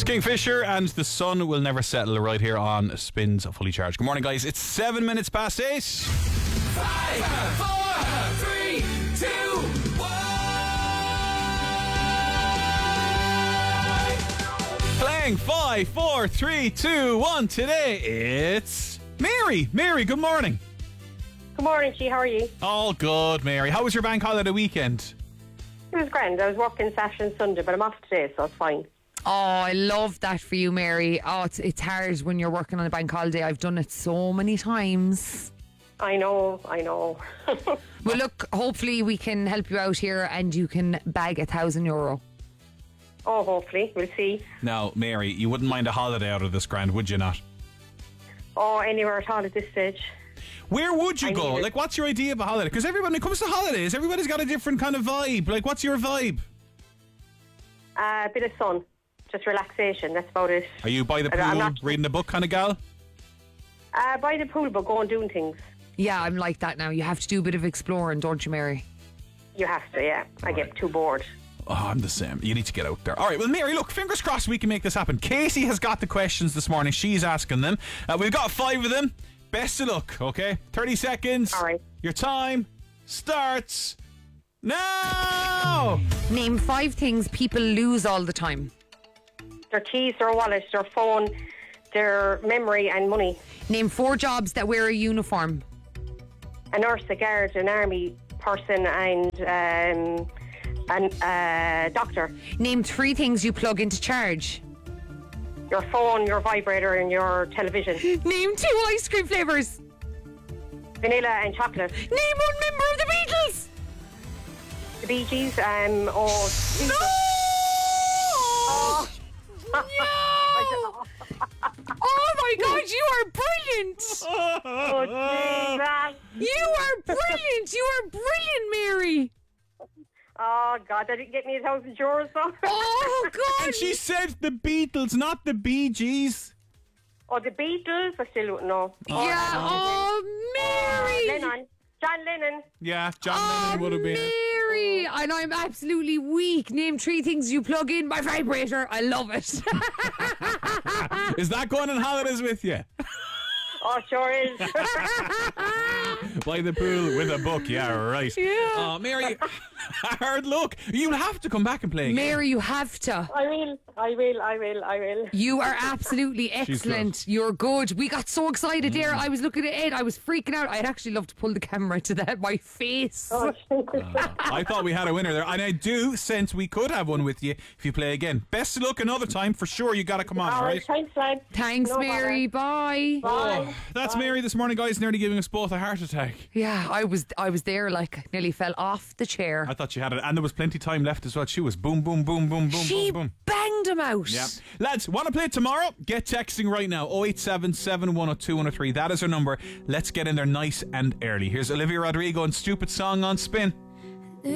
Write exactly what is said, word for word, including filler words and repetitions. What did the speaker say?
It's Kingfisher and the sun will never settle right here on Spins Fully Charged. Good morning, guys. It's seven minutes past eight. Five, four, three, two, one. Playing five, four, three, two, one. Today it's Mary. Mary, good morning. Good morning, G. How are you? All good, Mary. How was your bank holiday weekend? It was grand. I was working Saturday and Sunday, but I'm off today, so it's fine. Oh, I love that for you, Mary. Oh, it's, it's hard when you're working on a bank holiday. I've done it so many times. I know, I know. Well, look, hopefully we can help you out here and you can bag a thousand euro. Oh, hopefully. We'll see. Now, Mary, you wouldn't mind a holiday out of this grand, would you not? Oh, anywhere at all at this stage. Where would you I go? need it. Like, what's your idea of a holiday? Because everyone, when it comes to holidays, everybody's got a different kind of vibe. Like, what's your vibe? Uh, a bit of sun. Just relaxation. That's about it. Are you by the I- I'm pool, not- reading a book kind of gal? Uh, by the pool, but going doing things. Yeah, I'm like that now. You have to do a bit of exploring, don't you, Mary? You have to, yeah. I get too bored. Oh, I'm the same. You need to get out there. All right, well, Mary, look, fingers crossed we can make this happen. Casey has got the questions this morning. She's asking them. Uh, we've got five of them. Best of luck, okay? thirty seconds. All right. Your time starts now. Name five things people lose all the time. Their keys, their wallet, their phone, their memory and money. Name four jobs that wear a uniform. A nurse, a guard, an army person and um, an uh, doctor. Name three things you plug into charge. Your phone, your vibrator and your television. Name two ice cream flavours. Vanilla and chocolate. Name one member of the Beatles. The Bee Gees, um, oh... No! Oh. No! Oh my God, you are brilliant! Oh, Jesus. You are brilliant! You are brilliant, Mary! Oh, God, that didn't get me a thousand euros, though. Oh God! And she said the Beatles, not the Bee Gees. Oh, the Beatles, I still don't know. Yeah, oh Mary! Lennon. John Lennon. Yeah, John Oh, Lennon would have been it. Mary! And I'm absolutely weak. Name three things you plug in my vibrator. I love it. Is that going on holidays with you? Oh, sure is. By the pool with a book, yeah, right. Yeah. Oh, Mary, hard luck. You'll have to come back and play again. Mary, you have to. I will, I will, I will, I will. You are absolutely excellent. You're good. We got so excited there. I was looking at Ed. I was freaking out. I'd actually love to pull the camera to that my face. Oh, I thought we had a winner there, and I do sense we could have one with you if you play again. Best of luck another time for sure. You got to come on, all all right, right? thanks, lad. Thanks, No Mary. Bye. bother. Bye. That's Bye. Mary this morning, guys, nearly giving us both a heart attack. Yeah, I was I was there like I nearly fell off the chair. I thought she had it, and there was plenty of time left as well. She was boom, boom, boom, boom, boom, she boom, boom. banged him out. Yeah. Lads, want to play it tomorrow? Get texting right now. oh eight seven, seven one oh, two one oh three. That is our number. Let's get in there nice and early. Here's Olivia Rodrigo and Stupid Song on Spin.